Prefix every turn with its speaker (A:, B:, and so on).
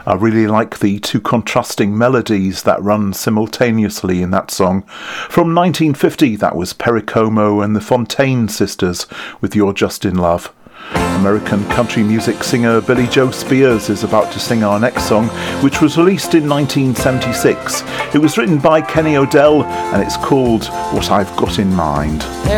A: I really like the two contrasting melodies that run simultaneously in that song. From 1950, that was Perry Como and the Fontaine Sisters with You're Just in Love. American country music singer Billy Joe Spears is about to sing our next song, which was released in 1976. It was written by Kenny Odell and it's called What I've Got in Mind.